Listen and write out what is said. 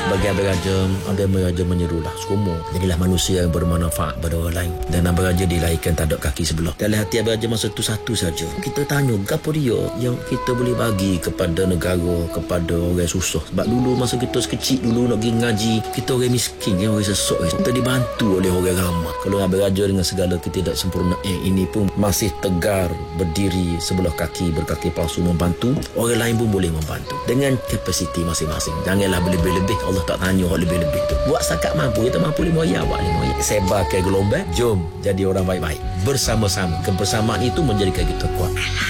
Bagi Abang Raja menyerulah semua jadilah manusia yang bermanfaat pada orang lain. Dan Abang Raja dilahirkan tak ada kaki sebelah. Dalam hati Abang Raja masa tu satu saja. Kita tanya apa dia yang kita boleh bagi kepada negara, kepada orang susah. Sebab dulu masa kita sekecil dulu nak pergi ngaji, kita orang miskin, orang sesok, kita dibantu oleh orang ramai. Kalau Abang Raja dengan segala ketidaksempurnaan ini pun masih tegar berdiri sebelah kaki, berkaki palsu membantu, orang lain pun boleh membantu dengan kapasiti masing-masing. Janganlah lebih-lebih. Allah tak tanya orang lebih-lebih tu. Buat setakat mampu, kita mampu 5 ayat, buat 5 ayat. Sebarkan gelombang, jom jadi orang baik-baik bersama-sama. Kebersamaan itu menjadikan kita kuat.